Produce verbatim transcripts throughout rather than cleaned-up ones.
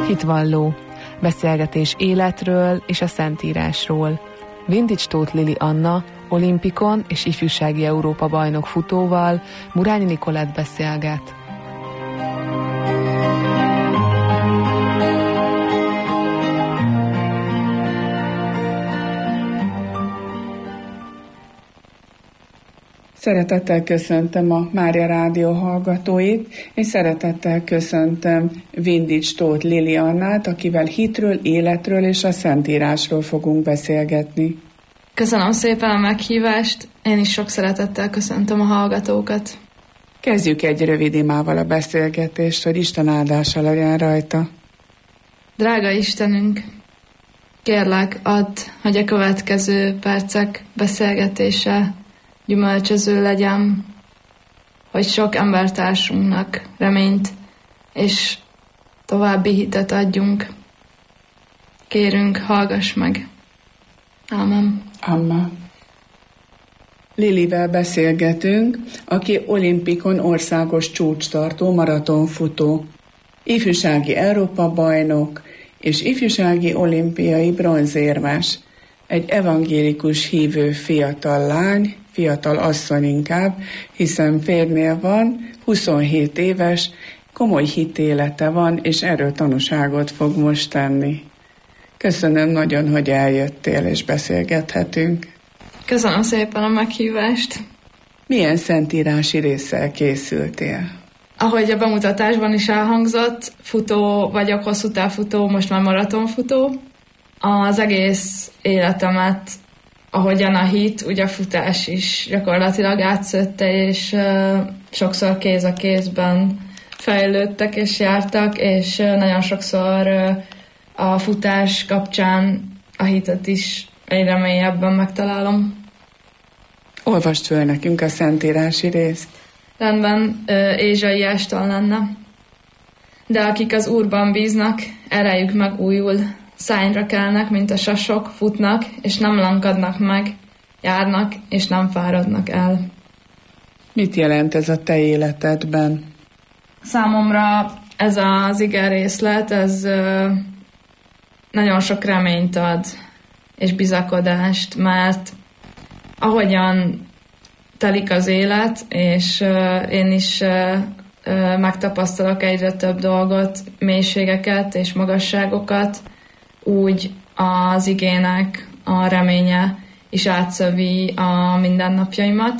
Hitvalló. Beszélgetés életről és a Szentírásról. Vintage Tóth Lili Anna, olimpikon és ifjúsági Európa bajnok futóval Murányi Nikolett beszélget. Szeretettel köszöntöm a Mária Rádió hallgatóit, és szeretettel köszöntöm Vintage Tóth Lili Annát, akivel hitről, életről és a Szentírásról fogunk beszélgetni. Köszönöm szépen a meghívást, én is sok szeretettel köszöntöm a hallgatókat. Kezdjük egy rövid imával a beszélgetést, hogy Isten áldása legyen rajta. Drága Istenünk, kérlek, add, hogy a következő percek beszélgetése gyümölcsöző legyen, hogy sok embertársunknak reményt és további hitet adjunk. Kérünk, hallgass meg. Ámen. Amen. Lilivel beszélgetünk, aki olimpikon országos csúcstartó maratonfutó, ifjúsági Európa bajnok és ifjúsági olimpiai bronzérmes, egy evangélikus hívő fiatal lány, fiatal asszony inkább, hiszen férnél van, huszonhét éves, komoly hitélete van, és erről tanúságot fog most tenni. Köszönöm nagyon, hogy eljöttél, és beszélgethetünk. Köszönöm szépen a meghívást. Milyen szentírási résszel készültél? Ahogy a bemutatásban is elhangzott, futó vagyok, hosszú távfutó, most már maratonfutó. Az egész életemet, ahogyan a hit, ugye a futás is gyakorlatilag átszötte, és uh, sokszor kéz a kézben fejlődtek és jártak, és uh, nagyon sokszor uh, a futás kapcsán a hitet is egyre mélyebben megtalálom. Olvasd föl nekünk a szentírási részt. Rendben, uh, Ézsaiástól lenne. De akik az Úrban bíznak, erejük megújul, szárnyra kelnek, mint a sasok, futnak, és nem lankadnak meg, járnak, és nem fáradnak el. Mit jelent ez a te életedben? Számomra ez az igerészlet, ez ö, nagyon sok reményt ad, és bizakodást, mert ahogyan telik az élet, és ö, én is ö, ö, megtapasztalok egyre több dolgot, mélységeket és magasságokat, úgy az igének a reménye is átszövi a mindennapjaimat.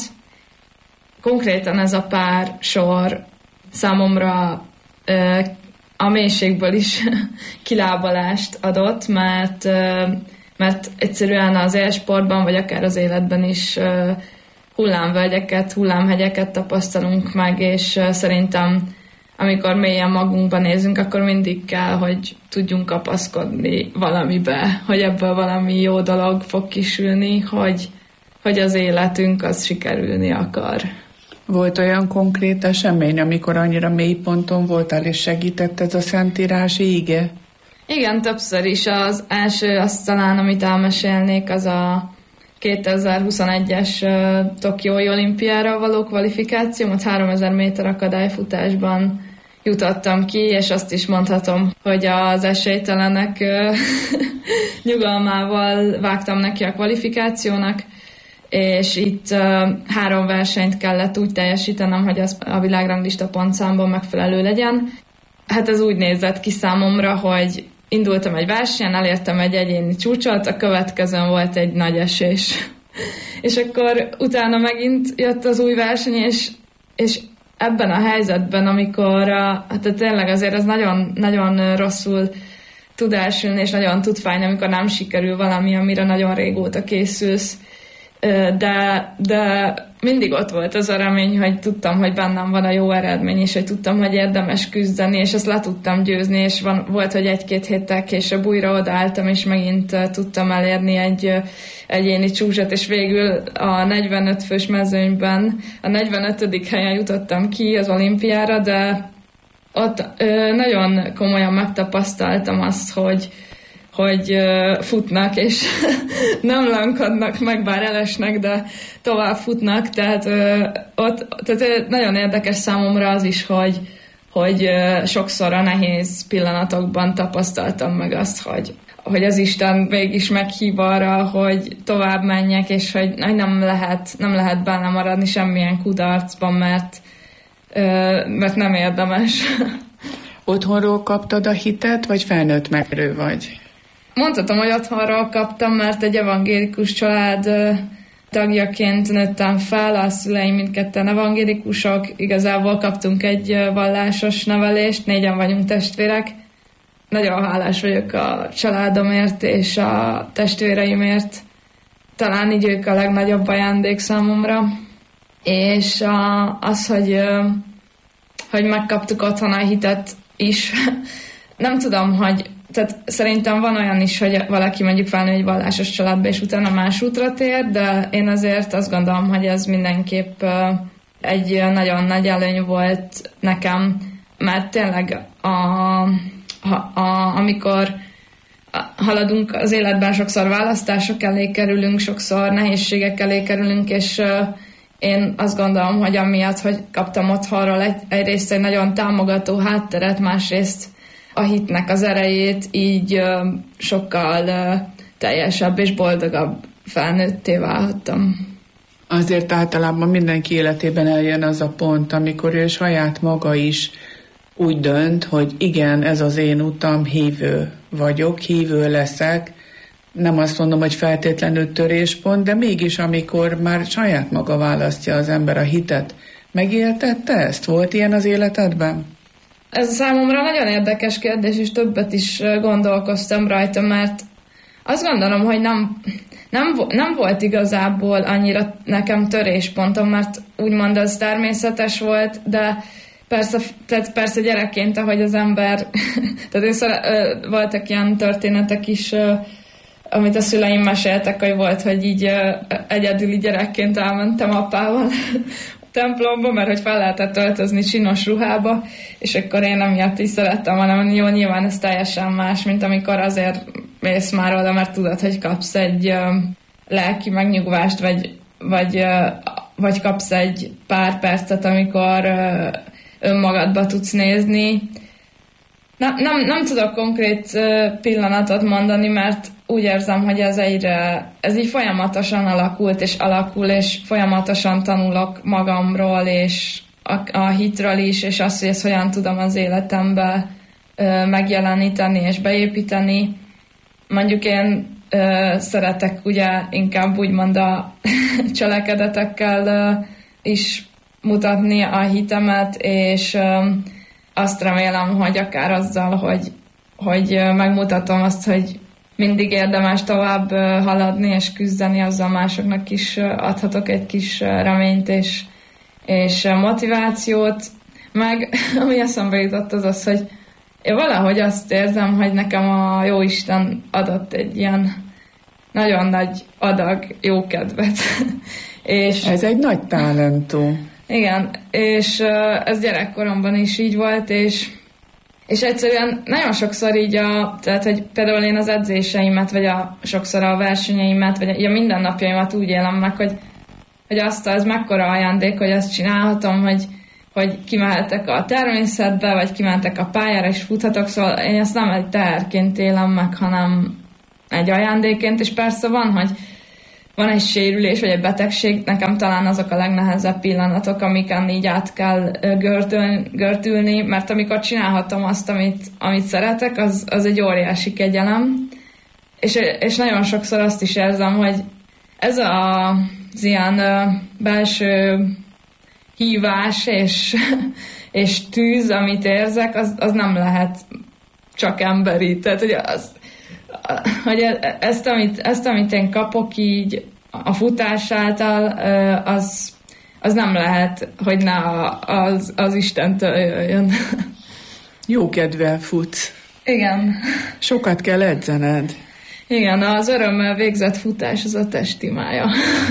Konkrétan ez a pár sor számomra ö, a mélységből is kilábalást adott, mert, ö, mert egyszerűen az élsportban, vagy akár az életben is ö, hullámvölgyeket, hullámhegyeket tapasztalunk meg, és ö, szerintem amikor mélyen magunkban nézünk, akkor mindig kell, hogy tudjunk kapaszkodni valamibe, hogy ebből valami jó dolog fog kisülni, hogy, hogy az életünk az sikerülni akar. Volt olyan konkrét esemény, amikor annyira mély ponton voltál, és segített ez a szentírási ige? Igen, többször is. Az első, azt talán, amit elmesélnék, az a kétezer-huszonegyes uh, Tokiói olimpiára való kvalifikáció, ott háromezer méter akadályfutásban jutottam ki, és azt is mondhatom, hogy az esélytelenek uh, nyugalmával vágtam neki a kvalifikációnak, és itt uh, három versenyt kellett úgy teljesítenem, hogy az a világranglista pontszámban megfelelő legyen. Hát ez úgy nézett ki számomra, hogy indultam egy versenyen, elértem egy egyéni csúcsot, a következőn volt egy nagy esés. És akkor utána megint jött az új verseny, és, és ebben a helyzetben, amikor a, hát tényleg azért ez nagyon, nagyon rosszul tud elsülni, és nagyon tud fájni, amikor nem sikerül valami, amire nagyon régóta készülsz. De, de mindig ott volt az a remény, hogy tudtam, hogy bennem van a jó eredmény, és hogy tudtam, hogy érdemes küzdeni, és ezt le tudtam győzni, és van, volt, hogy egy-két héttel később újra odaálltam, és megint uh, tudtam elérni egy uh, egyéni csúcsot, és végül a negyvenöt fős mezőnyben a negyvenötödik helyen jutottam ki az olimpiára, de ott uh, nagyon komolyan megtapasztaltam azt, hogy hogy uh, futnak, és nem lankadnak meg, bár elesnek, de tovább futnak, tehát uh, ott tehát nagyon érdekes számomra az is, hogy, hogy sokszor a nehéz pillanatokban tapasztaltam meg azt, hogy, hogy az Isten mégis meghív arra, hogy tovább menjek, és hogy nem lehet, nem lehet benne maradni semmilyen kudarcban, mert, mert nem érdemes. Otthonról kaptad a hitet, vagy felnőtt megrő vagy? Mondhatom, hogy otthonról kaptam, mert egy evangélikus család tagjaként nőttem fel, a szüleim mindketten evangélikusok, igazából kaptunk egy vallásos nevelést, négyen vagyunk testvérek. Nagyon hálás vagyok a családomért és a testvéreimért. Talán így ők a legnagyobb ajándék számomra. És az, hogy, hogy megkaptuk otthon a hitet is, nem tudom, hogy tehát szerintem van olyan is, hogy valaki mondjuk felnő egy vallásos családba, és utána más útra tér, de én azért azt gondolom, hogy ez mindenképp egy nagyon nagy előny volt nekem, mert tényleg a, a, a, amikor haladunk az életben, sokszor választások elé kerülünk, sokszor nehézségek elé kerülünk, és én azt gondolom, hogy amiatt, hogy kaptam otthonról egy, egyrészt egy nagyon támogató hátteret, másrészt a hitnek az erejét, így uh, sokkal uh, teljesebb és boldogabb felnőtté válhattam. Azért általában mindenki életében eljön az a pont, amikor ő saját maga is úgy dönt, hogy igen, ez az én utam, hívő vagyok, hívő leszek. Nem azt mondom, hogy feltétlenül töréspont, de mégis amikor már saját maga választja az ember a hitet. Megéltette ezt? Volt ilyen az életedben? Ez számomra nagyon érdekes kérdés, és többet is gondolkoztam rajta, mert azt gondolom, hogy nem, nem, nem volt igazából annyira nekem töréspontom, mert úgymond az természetes volt, de persze, tehát persze gyerekként, ahogy az ember, tehát én szere, voltak ilyen történetek is, amit a szüleim meséltek, hogy volt, hogy így egyedüli gyerekként elmentem apával templomba, mert hogy fel lehetett öltözni csinos ruhába, és akkor én emiatt is szerettem volna mondani, jó, nyilván ez teljesen más, mint amikor azért mész már oda, mert tudod, hogy kapsz egy uh, lelki megnyugvást, vagy, vagy, uh, vagy kapsz egy pár percet, amikor uh, önmagadba tudsz nézni. Nem, nem, nem tudok konkrét uh, pillanatot mondani, mert úgy érzem, hogy ez egyre, ez így folyamatosan alakult, és alakul, és folyamatosan tanulok magamról, és a, a hitről is, és azt, hogy ezt hogyan tudom az életembe ö, megjeleníteni és beépíteni. Mondjuk én ö, szeretek ugye inkább úgymond a cselekedetekkel ö, is mutatni a hitemet, és ö, azt remélem, hogy akár azzal, hogy, hogy megmutatom azt, hogy mindig érdemes tovább haladni és küzdeni, azzal másoknak is adhatok egy kis reményt és, és motivációt. Meg ami eszembe jutott az az, hogy én valahogy azt érzem, hogy nekem a Jóisten adott egy ilyen nagyon nagy adag jókedvet. És ez egy nagy talentum. Igen, és ez gyerekkoromban is így volt, és És egyszerűen nagyon sokszor így a, tehát hogy például én az edzéseimet, vagy a, sokszor a versenyeimet, vagy a mindennapjaimat úgy élem meg, hogy, hogy azt az mekkora ajándék, hogy azt csinálhatom, hogy, hogy kimehetek a természetbe, vagy kimehetek a pályára, és futhatok, szóval én ezt nem egy teherként élem meg, hanem egy ajándékként, és persze van, hogy van egy sérülés, vagy egy betegség, nekem talán azok a legnehezebb pillanatok, amiken így át kell gördül, gördülni, mert amikor csinálhatom azt, amit, amit szeretek, az, az egy óriási kegyelem. És, és nagyon sokszor azt is érzem, hogy ez a, az ilyen belső hívás és, és tűz, amit érzek, az, az nem lehet csak emberi. Tehát, hogy az, hogy ezt amit, ezt, amit én kapok így a futás által, az, az nem lehet, hogy ne az, az Istentől jöjjön. Jó kedvel futsz. Igen. Sokat kell edzened. Igen, az örömmel végzett futás az a testimája.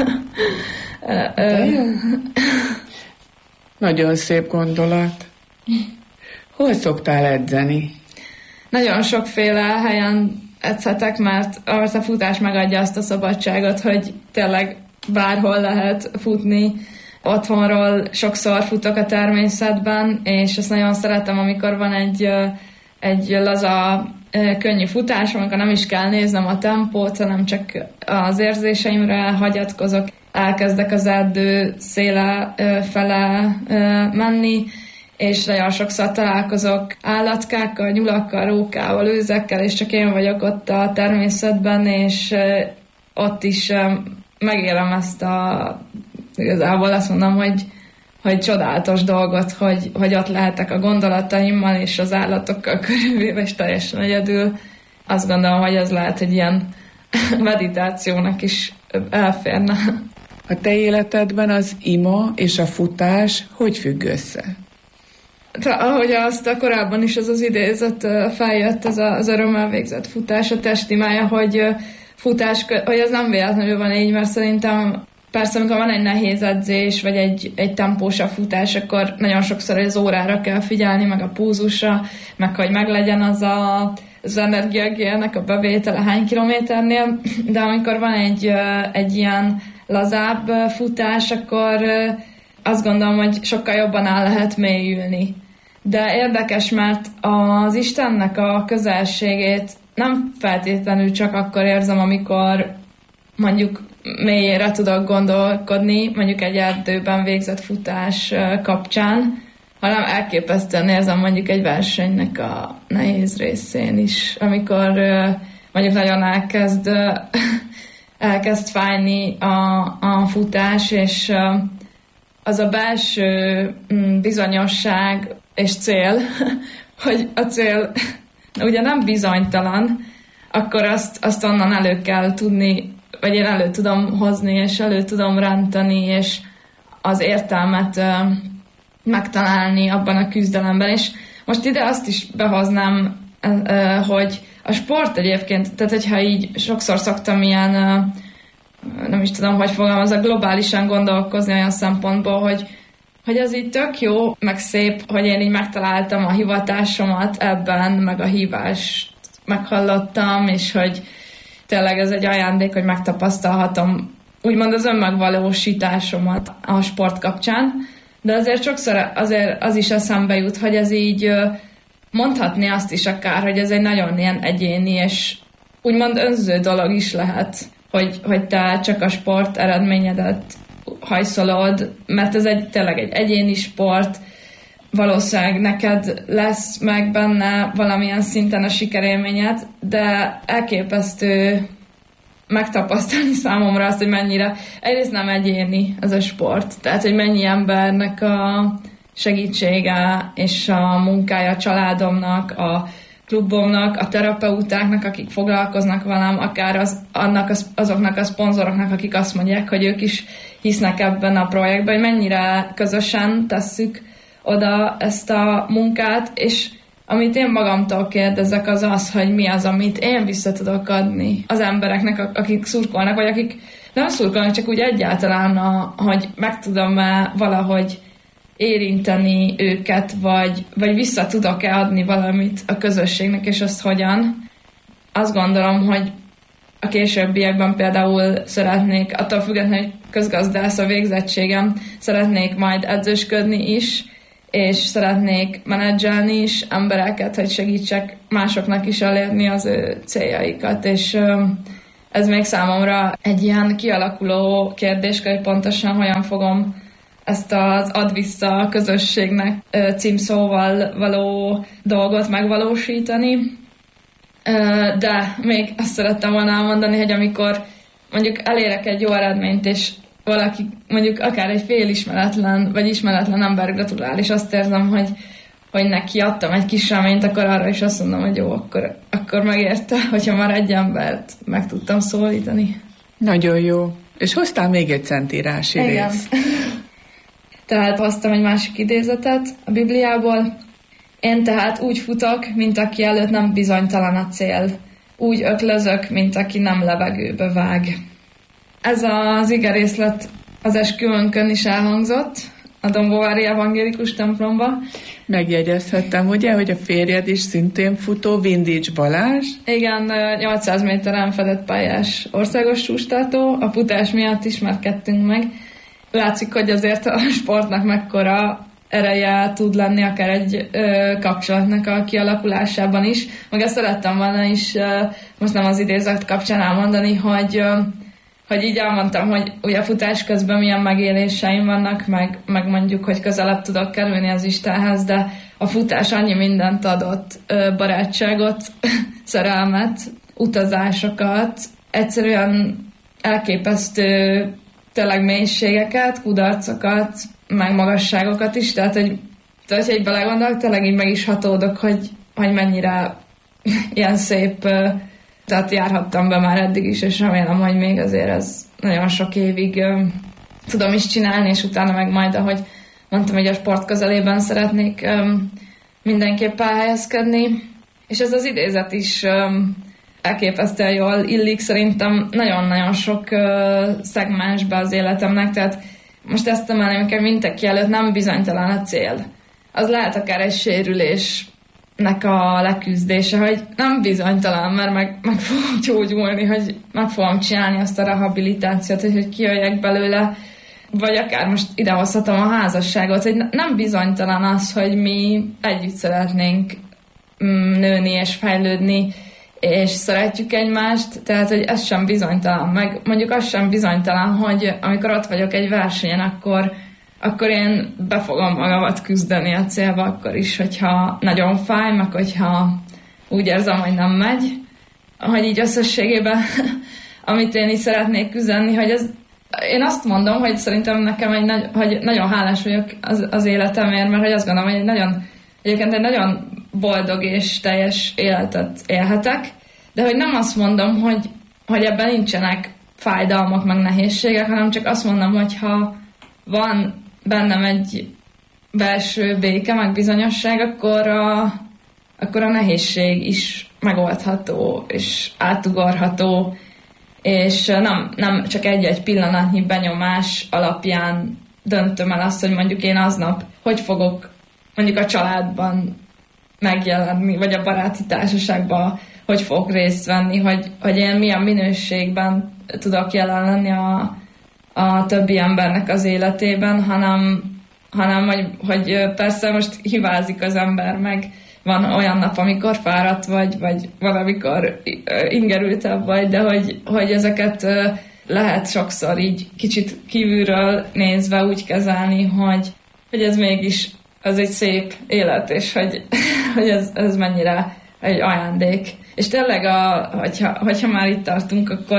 Nagyon szép gondolat. Hol szoktál edzeni? Nagyon sokféle helyen edzhetek, mert a futás megadja azt a szabadságot, hogy tényleg bárhol lehet futni. otthonról sokszor futok a természetben, és ezt nagyon szeretem, amikor van egy, egy laza, könnyű futás, amikor nem is kell néznem a tempót, hanem csak az érzéseimre hagyatkozok, elkezdek az erdő széle fele menni, és nagyon sokszor találkozok állatkákkal, nyulakkal, rókával, őzekkel, és csak én vagyok ott a természetben, és ott is megélem ezt a, igazából azt mondom, hogy, hogy csodálatos dolgot, hogy, hogy ott lehetek a gondolataimmal és az állatokkal körülvéve, és teljesen egyedül. Azt gondolom, hogy ez lehet egy ilyen meditációnak is elférne. A te életedben az ima és a futás hogy függ össze? Ahogy azt a korábban is ez az idézet feljött, ez az örömmel végzett futás, a testimája, hogy futás, hogy ez nem véletlenül van így, mert szerintem persze, amikor van egy nehéz edzés, vagy egy, egy tempósabb futás, akkor nagyon sokszor az órára kell figyelni, meg a púzusra, meg hogy meglegyen az a, az energiagélnek a bevétele hány kilométernél, de amikor van egy, egy ilyen lazább futás, akkor azt gondolom, hogy sokkal jobban el lehet mélyülni. De érdekes, mert az Istennek a közelségét nem feltétlenül csak akkor érzem, amikor mondjuk mélyére tudok gondolkodni, mondjuk egy erdőben végzett futás kapcsán, hanem elképesztően érzem mondjuk egy versenynek a nehéz részén is, amikor mondjuk nagyon elkezd, elkezd fájni a, a futás, és az a belső bizonyosság és cél, hogy a cél ugye nem bizonytalan, akkor azt, azt onnan elő kell tudni, vagy én elő tudom hozni, és elő tudom rántani, és az értelmet uh, megtalálni abban a küzdelemben. És most ide azt is behoznám, uh, hogy a sport egyébként, tehát hogyha így sokszor szoktam ilyen, uh, nem is tudom, hogy fogalmazok, globálisan gondolkozni olyan szempontból, hogy hogy az így tök jó, meg szép, hogy én így megtaláltam a hivatásomat ebben, meg a hívást meghallottam, és hogy tényleg ez egy ajándék, hogy megtapasztalhatom úgymond az önmegvalósításomat a sport kapcsán, de azért sokszor azért az is eszembe jut, hogy ez így mondhatni azt is akár, hogy ez egy nagyon ilyen egyéni és úgymond önző dolog is lehet, hogy, hogy te csak a sport eredményedet hajszolod, mert ez egy, tényleg egy egyéni sport, valószínűleg neked lesz meg benne valamilyen szinten a sikerélményed, de elképesztő megtapasztalni számomra azt, hogy mennyire egyrészt nem egyéni ez a sport, tehát hogy mennyi embernek a segítsége és a munkája a családomnak, a klubomnak, a terapeutáknak, akik foglalkoznak velem, akár az, annak az, azoknak a szponzoroknak, akik azt mondják, hogy ők is hisznek ebben a projektben, hogy mennyire közösen tesszük oda ezt a munkát, és amit én magamtól kérdezek, az az, hogy mi az, amit én vissza tudok adni az embereknek, akik szurkolnak, vagy akik nem szurkolnak, csak úgy egyáltalán, a, hogy meg tudom-e valahogy érinteni őket, vagy, vagy vissza tudok-e adni valamit a közösségnek, és azt hogyan. Azt gondolom, hogy a későbbiekben például szeretnék, attól függetlenül, hogy közgazdász a végzettségem, szeretnék majd edzősködni is, és szeretnék menedzselni is embereket, hogy segítsek másoknak is elérni az ő céljaikat, és ez még számomra egy ilyen kialakuló kérdés, hogy pontosan hogyan fogom ezt az ad vissza a közösségnek címszóval való dolgot megvalósítani. De még azt szerettem volna elmondani, hogy amikor mondjuk elérek egy jó eredményt, és valaki mondjuk akár egy fél ismeretlen, vagy ismeretlen ember gratulál, és azt érzem, hogy, hogy neki adtam egy kis reményt, akkor arra is azt mondom, hogy jó, akkor, akkor megérte, hogyha már egy embert meg tudtam szólítani. Nagyon jó. És hoztál még egy szentírási részt. Tehát hoztam egy másik idézetet a Bibliából. Én tehát úgy futok, mint aki előtt nem bizonytalan a cél. Úgy öklözök, mint aki nem levegőbe vág. Ez az igerészlet az esküvőnkön is elhangzott, a Dombóvári Evangélikus templomba. Megjegyezhettem, ugye, hogy a férjed is szintén futó, Vindics Balázs. Igen, nyolcszáz méteren fedett pályás országos csúcstartó, a futás miatt ismerkedtünk meg, látszik, hogy azért a sportnak mekkora ereje tud lenni akár egy ö, kapcsolatnak a kialakulásában is. Meg azt szerettem volna is, ö, most nem az idézet kapcsán elmondani, hogy, ö, hogy így elmondtam, hogy ugye a futás közben milyen megéléseim vannak, meg, meg mondjuk, hogy közelebb tudok kerülni az Istenhez, de a futás annyi mindent adott, ö, barátságot, szerelmet, utazásokat, egyszerűen elképesztő tényleg mélységeket, kudarcokat, meg magasságokat is, tehát, hogy tehát, hogy belegondolok, tényleg így meg is hatódok, hogy, hogy mennyire ilyen szép, tehát járhattam be már eddig is, és remélem, hogy még azért ez nagyon sok évig tudom is csinálni, és utána meg majd, ahogy mondtam, hogy a sport közelében szeretnék mindenképp elhelyezkedni, és ez az idézet is elképesztően jól illik szerintem nagyon-nagyon sok szegmensbe az életemnek, tehát most ezt emelném, amikor mindenki előtt nem bizonytalan a cél. Az lehet akár egy sérülésnek a leküzdése, hogy nem bizonytalan, mert meg, meg fogom gyógyulni, hogy meg fogom csinálni azt a rehabilitációt, hogy, hogy kijöjjek belőle, vagy akár most idehozhatom a házasságot, hogy nem bizonytalan az, hogy mi együtt szeretnénk nőni és fejlődni, és szeretjük egymást, tehát, hogy ez sem bizonytalan, meg mondjuk az sem bizonytalan, hogy amikor ott vagyok egy versenyen, akkor, akkor én be fogom magamat küzdeni a célba, akkor is, hogyha nagyon fáj, meg hogyha úgy érzem, hogy nem megy, hogy így összességében, amit én is szeretnék küzdeni, hogy ez, én azt mondom, hogy szerintem nekem egy nagy, hogy nagyon hálás vagyok az, az életemért, mert hogy azt gondolom, hogy egy nagyon, egyébként egy nagyon boldog és teljes életet élhetek, de hogy nem azt mondom, hogy, hogy ebben nincsenek fájdalmak, meg nehézségek, hanem csak azt mondom, hogy ha van bennem egy belső béke, meg bizonyosság, akkor a, akkor a nehézség is megoldható, és átugorható, és nem, nem csak egy-egy pillanatnyi benyomás alapján döntöm el azt, hogy mondjuk én aznap hogy fogok mondjuk a családban megjelenni, vagy a baráti társaságban hogy fogok részt venni, hogy, hogy én milyen minőségben tudok jelen lenni a, a többi embernek az életében, hanem, hanem hogy, hogy persze most hibázik az ember, meg van olyan nap, amikor fáradt vagy, vagy van, amikor ingerültebb vagy, de hogy, hogy ezeket lehet sokszor így kicsit kívülről nézve úgy kezelni, hogy, hogy ez mégis az egy szép élet, és hogy, hogy ez, ez mennyire egy ajándék. És tényleg, a, hogyha, hogyha már itt tartunk, akkor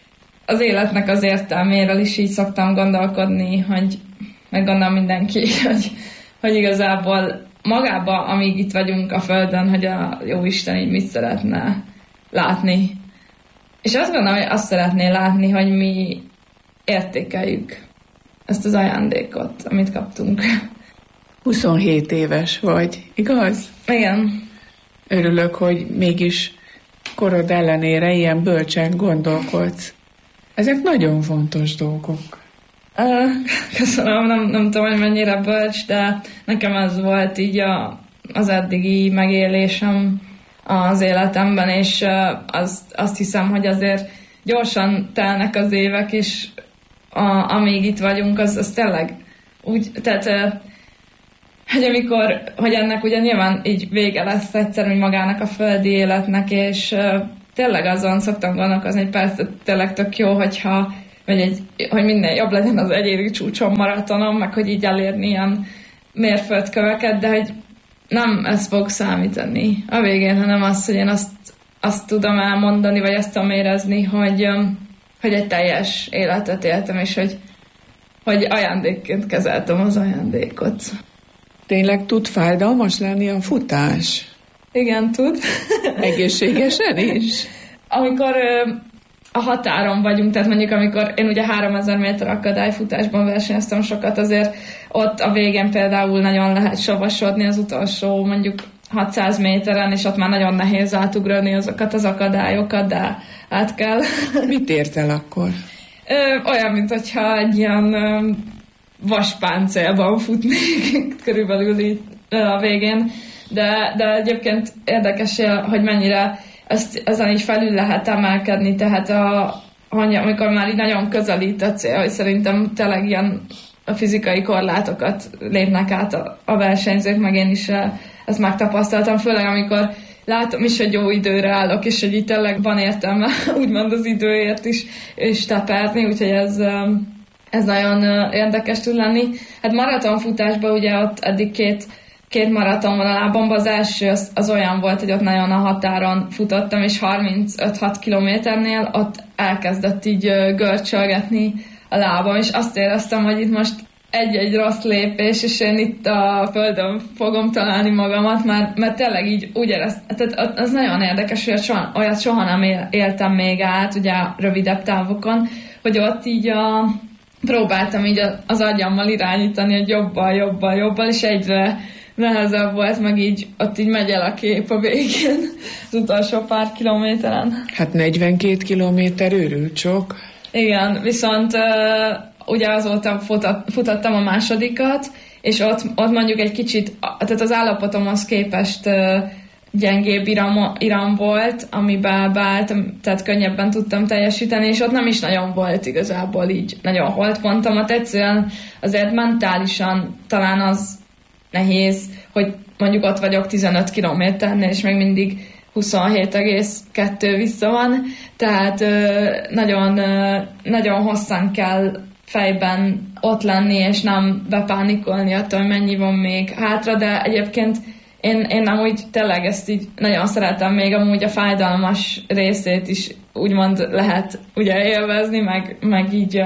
az életnek az értelméről is így szoktam gondolkodni, hogy meg gondolom mindenki, hogy, hogy igazából magában, amíg itt vagyunk a Földön, hogy a Jóisten így mit szeretne látni. És azt gondolom, hogy azt szeretné látni, hogy mi értékeljük ezt az ajándékot, amit kaptunk. huszonhét éves vagy, igaz? Igen. Örülök, hogy mégis korod ellenére ilyen bölcsen gondolkodsz. Ezek nagyon fontos dolgok. Uh, köszönöm, nem, nem tudom, hogy mennyire bölcs, de nekem ez volt így a, az eddigi megélésem az életemben, és uh, azt, azt hiszem, hogy azért gyorsan telnek az évek, és a, amíg itt vagyunk, az, az tényleg úgy, tehát uh, hogy amikor, hogy ennek ugye nyilván így vége lesz egyszer, hogy magának a földi életnek, és uh, tényleg azon szoktam gondolkozni, hogy persze tényleg tök jó, hogyha vagy egy, hogy minden jobb legyen az egyéni csúcson, maratonom, meg hogy így elérni ilyen mérföldköveket, de hogy nem ez fog számítani a végén, hanem az, hogy én azt, azt tudom elmondani, vagy azt tudom érezni, hogy, hogy egy teljes életet éltem, és hogy, hogy ajándékként kezeltem az ajándékot. Tényleg tud fájdalmas lenni a futás? Igen, tud. Egészségesen is? Amikor a határon vagyunk, tehát mondjuk amikor én ugye háromezer méter akadályfutásban versenyeztem sokat, azért ott a végén például nagyon lehet savasodni az utolsó mondjuk hatszáz méteren, és ott már nagyon nehéz átugrani azokat az akadályokat, de át kell. Mit ért el akkor? Ö, olyan, mint hogyha egy ilyen ö, vaspáncélban futnék körülbelül így a végén, de, de egyébként érdekes, hogy mennyire ezt, ezen így felül lehet emelkedni, tehát a, amikor már így nagyon közelít a cél, hogy szerintem tényleg ilyen a fizikai korlátokat lépnek át a, a versenyzők, meg én is ezt megtapasztaltam, főleg amikor látom is, hogy jó időre állok, és hogy itt tényleg van értelme úgymond az időért is, és teperni, úgyhogy ez, ez nagyon érdekes tud lenni. Hát maratonfutásban ugye ott eddig két, két maraton van a lábamban, az első az, az olyan volt, hogy ott nagyon a határon futottam, és harmincöt-hat kilométernél ott elkezdett így görcsölgetni a lábam, és azt éreztem, hogy itt most egy-egy rossz lépés, és én itt a földön fogom találni magamat, mert, mert tényleg így úgy éreztem, tehát az nagyon érdekes, hogy soha, olyat soha nem éltem még át, ugye rövidebb távokon, hogy ott így a, próbáltam így az agyammal irányítani, hogy jobbal, jobbal, jobbal, és egyre nehezebb volt, meg így ott így megy el a kép a végén, az utolsó pár kilométeren. Hát negyvenkét kilométer őrült sok. Igen, viszont ugye azóta futott, futottam a másodikat, és ott, ott mondjuk egy kicsit, tehát az állapotomhoz képest gyengébb iram, iram volt, amiben beálltam, tehát könnyebben tudtam teljesíteni, és ott nem is nagyon volt igazából így nagyon holdpontomat. Egyszerűen azért mentálisan talán az nehéz, hogy mondjuk ott vagyok tizenöt kilométernél, és még mindig huszonhét egész kettő vissza van, tehát nagyon, nagyon hosszan kell fejben ott lenni, és nem bepánikolni attól, hogy mennyi van még hátra, de egyébként én, én amúgy tényleg ezt így nagyon szeretem, még amúgy a fájdalmas részét is úgymond lehet ugye élvezni, meg, meg így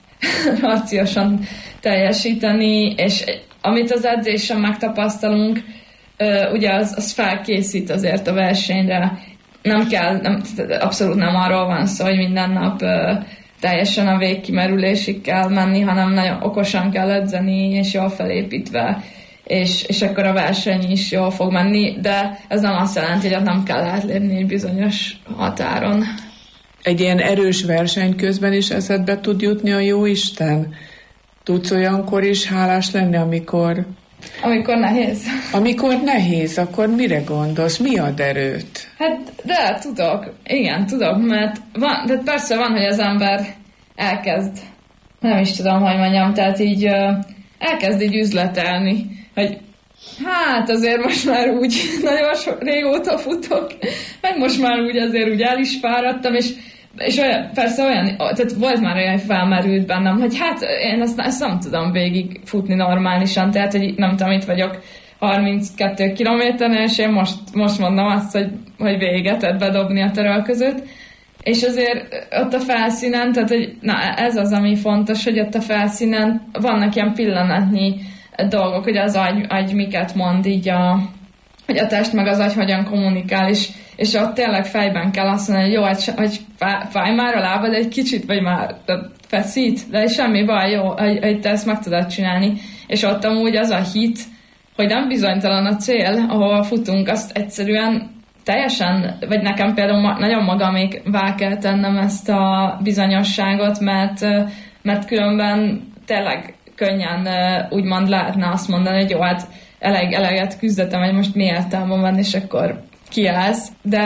raciósan teljesíteni, és amit az edzésen megtapasztalunk, ugye az, az felkészít azért a versenyre. Nem kell, nem, abszolút nem arról van szó, hogy minden nap teljesen a végkimerülésig kell menni, hanem nagyon okosan kell edzeni, és jól felépítve, és, és akkor a verseny is jól fog menni, de ez nem azt jelenti, hogy ott nem kell átlépni egy bizonyos határon. Egy ilyen erős verseny közben is eszedbe tud jutni a jóisten? Tudsz olyankor is hálás lenni, amikor... Amikor nehéz. Amikor nehéz, akkor mire gondolsz? Mi ad erőt? Hát, de tudok. Igen, tudok, mert van, de persze van, hogy az ember elkezd, nem is tudom, hogy mondjam, tehát így elkezd így üzletelni, hogy hát azért most már úgy nagyon so, régóta futok, meg most már úgy azért úgy el is fáradtam, és És olyan, persze olyan, tehát volt már olyan, felmerült bennem, hogy hát én ezt, ezt nem tudom végig futni normálisan, tehát hogy nem tudom, itt vagyok harminckettő kilométernél, és én most, most mondom azt, hogy, hogy véget, tehát bedobni a törölközőt. És azért ott a felszínen, tehát hogy na, ez az, ami fontos, hogy ott a felszínen vannak ilyen pillanatnyi dolgok, hogy az agy, agy miket mond így a, hogy a test meg az agy hogyan kommunikál, és és ott tényleg fejben kell azt mondani, hogy jó, hogy, hogy fáj már a lábad egy kicsit, vagy már feszít, de semmi baj, jó, hogy, hogy te ezt meg tudod csinálni. És ott amúgy az a hit, hogy nem bizonytalan a cél, ahol futunk, azt egyszerűen teljesen, vagy nekem például ma, nagyon magamévá kell tennem ezt a bizonyosságot, mert, mert különben tényleg könnyen úgymond lehetne azt mondani, hogy jó, hát eleg, eleget küzdöttem, hogy most mi értelme van, és akkor kiállsz, de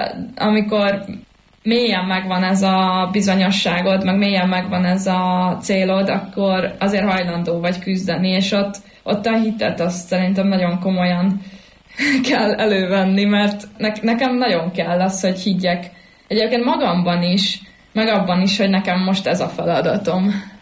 amikor mélyen megvan ez a bizonyosságod, meg mélyen megvan ez a célod, akkor azért hajlandó vagy küzdeni, és ott, ott a hitet azt szerintem nagyon komolyan kell elővenni, mert ne, nekem nagyon kell az, hogy higgyek egyébként magamban is, meg abban is, hogy nekem most ez a feladatom.